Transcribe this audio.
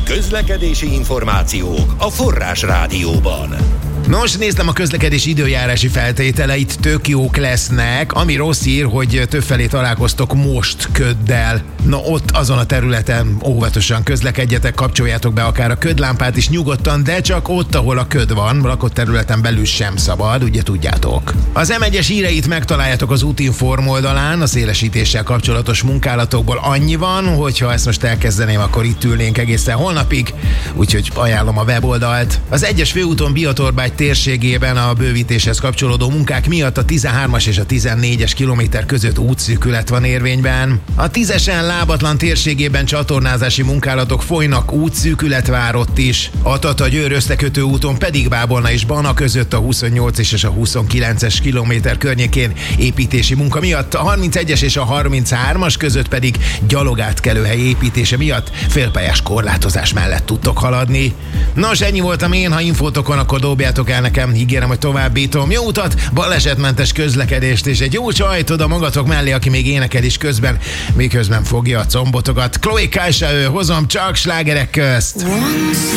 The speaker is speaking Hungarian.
Közlekedési információk a Forrás Rádióban. Nos, néztem a közlekedési időjárási feltételeit, tök jók lesznek. Ami rossz hír, hogy többfelé találkoztok most köddel. Na ott azon a területen óvatosan közlekedjetek, kapcsoljátok be akár a ködlámpát is nyugodtan, de csak ott, ahol a köd van, lakott területen belül sem szabad, ugye tudjátok. Az M1-es híreit megtaláljátok az Útinform oldalán, a szélesítéssel kapcsolatos munkálatokból annyi van, hogyha ezt most elkezdeném, akkor itt ülnénk egészen holnapig, úgyhogy ajánlom a weboldalt. Az 1-es főúton Bihatorbágy térségében a bővítéshez kapcsolódó munkák miatt a 13-as és a 14-es kilométer között útszűkület van érvényben. A 10-esen Lábatlan térségében csatornázási munkálatok folynak, útszűkület vár ott is. A Tata-Győr összekötő úton pedig Bábolna és Bana között a 28 és a 29-es kilométer környékén építési munka miatt, a 31-es és a 33-as között pedig gyalogátkelőhely építése miatt félpályás korlátozás mellett tudtok haladni. Nos, ennyi voltam én, ha infótok van, akkor dobjátok el nekem, ígérem, hogy továbbítom. Jó utat, balesetmentes közlekedést és egy jó csajt oda magatok mellé, aki még énekel is közben, miközben fogja a combotokat. Chloe Kajsa, hozom csak slágerek közt.